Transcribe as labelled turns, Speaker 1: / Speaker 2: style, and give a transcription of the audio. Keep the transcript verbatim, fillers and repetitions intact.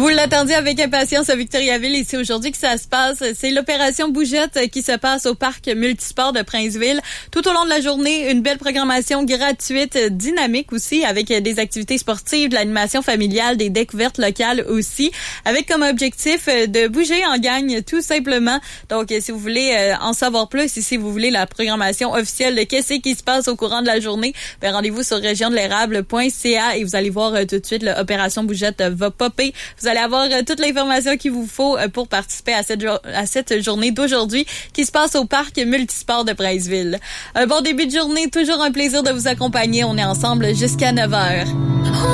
Speaker 1: Vous l'attendiez avec impatience à Victoriaville et c'est aujourd'hui que ça se passe. C'est l'opération Bougette qui se passe au parc multisport de Princeville. Tout au long de la journée, une belle programmation gratuite, dynamique aussi, avec des activités sportives, de l'animation familiale, des découvertes locales aussi, avec comme objectif de bouger en gang tout simplement. Donc, si vous voulez en savoir plus, et si vous voulez la programmation officielle de qu'est-ce qui se passe au courant de la journée, ben rendez-vous sur région de l'érable point c a et vous allez voir tout de suite l'opération Bougette va popper. Vous allez avoir euh, toute l'information qu'il vous faut euh, pour participer à cette, jo- à cette journée d'aujourd'hui qui se passe au parc multisport de Princeville. Un bon début de journée, toujours un plaisir de vous accompagner. On est ensemble jusqu'à neuf heures.